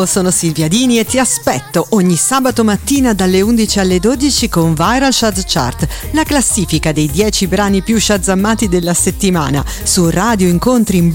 Ciao, sono Silvia Dini e ti aspetto ogni sabato mattina dalle 11 alle 12 con Viral Shaz Chart, la classifica dei 10 brani più shazammati della settimana, su Radio Incontri in